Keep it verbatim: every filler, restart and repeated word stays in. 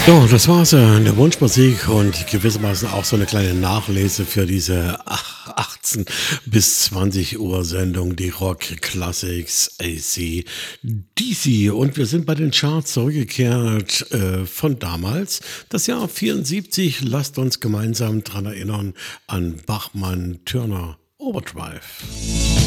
So, das war's, äh, in der Wunschmusik und gewissermaßen auch so eine kleine Nachlese für diese ach achtzehn bis zwanzig Uhr Sendung, die Rock Classics A C D C. Und wir sind bei den Charts zurückgekehrt, äh, von damals. Das Jahr vierundsiebzig. Lasst uns gemeinsam dran erinnern an Bachmann Turner Overdrive.